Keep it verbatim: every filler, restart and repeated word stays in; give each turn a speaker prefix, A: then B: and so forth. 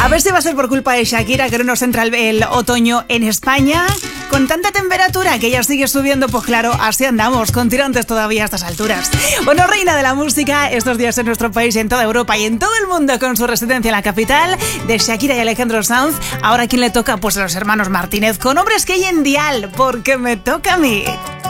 A: A ver si va a ser por culpa de Shakira que no nos entra el, el otoño en España. Con tanta temperatura que ya sigue subiendo, pues claro, así andamos, con tirantes todavía a estas alturas. Bueno, reina de la música, estos días en nuestro país, en toda Europa y en todo el mundo, con su residencia en la capital, de Shakira y Alejandro Sanz. Ahora, ¿quién le toca? Pues a los hermanos Martínez, con Hombres que hay en Dial, porque me toca a mí.